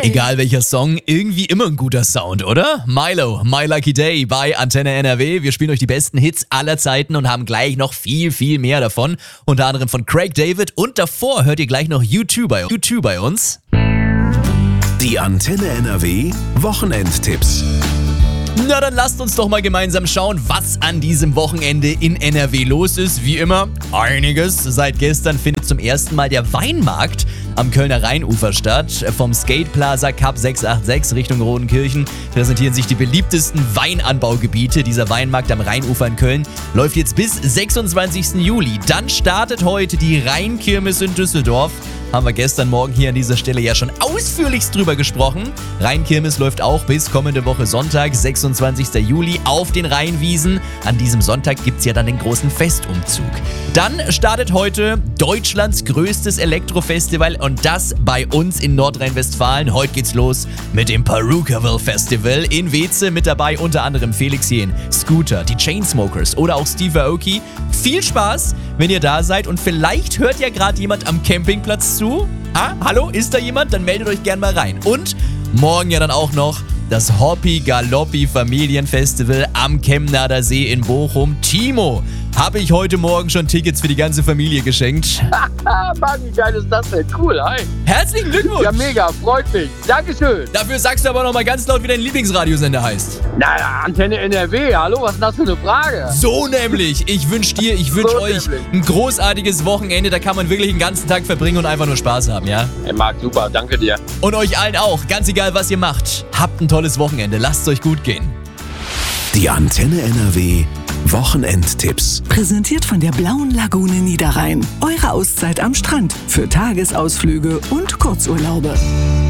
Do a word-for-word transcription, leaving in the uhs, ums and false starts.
Egal welcher Song, irgendwie immer ein guter Sound, oder? Milo, My Lucky Day bei Antenne N R W. Wir spielen euch die besten Hits aller Zeiten und haben gleich noch viel, viel mehr davon. Unter anderem von Craig David und davor hört ihr gleich noch U zwei bei, U zwei bei uns. Die Antenne N R W Wochenendtipps. Na, dann lasst uns doch mal gemeinsam schauen, was an diesem Wochenende in N R W los ist. Wie immer, einiges. Seit gestern findet zum ersten Mal der Weinmarkt am Kölner Rheinufer statt. Vom Skate Plaza Cup sechshundertsechsundachtzig Richtung Rodenkirchen präsentieren sich die beliebtesten Weinanbaugebiete. Dieser Weinmarkt am Rheinufer in Köln läuft jetzt bis sechsundzwanzigsten Juli. Dann startet heute die Rheinkirmes in Düsseldorf. Haben wir gestern Morgen hier an dieser Stelle ja schon ausführlichst drüber gesprochen. Rheinkirmes läuft auch bis kommende Woche Sonntag, sechsundzwanzigsten Juli auf den Rheinwiesen. An diesem Sonntag gibt es ja dann den großen Festumzug. Dann startet heute Deutschlands größtes Elektrofestival und das bei uns in Nordrhein-Westfalen. Heute geht's los mit dem Perukaville Festival in Weeze. Mit dabei unter anderem Felix Jähn, Scooter, die Chainsmokers oder auch Steve Aoki. Viel Spaß, wenn ihr da seid und vielleicht hört ja gerade jemand am Campingplatz zu. Ah, hallo, ist da jemand? Dann meldet euch gern mal rein. Und morgen ja dann auch noch das Hoppi Galoppi Familienfestival am Chemnader See in Bochum. Timo, habe ich heute Morgen schon Tickets für die ganze Familie geschenkt. Mann, wie geil ist das denn? Cool, hi. Herzlichen Glückwunsch. Ja, mega, freut mich. Dankeschön. Dafür sagst du aber noch mal ganz laut, wie dein Lieblingsradiosender heißt. Na, Antenne N R W, hallo, was ist das für eine Frage? So nämlich. Ich wünsche dir, ich wünsche So euch nämlich. ein großartiges Wochenende. Da kann man wirklich den ganzen Tag verbringen und einfach nur Spaß haben, ja? Hey, Marc, super, danke dir. Und euch allen auch. Ganz egal, was ihr macht. Habt ein tolles Wochenende. Lasst es euch gut gehen. Die Antenne N R W Wochenendtipps. Präsentiert von der Blauen Lagune Niederrhein. Eure Auszeit am Strand für Tagesausflüge und Kurzurlaube.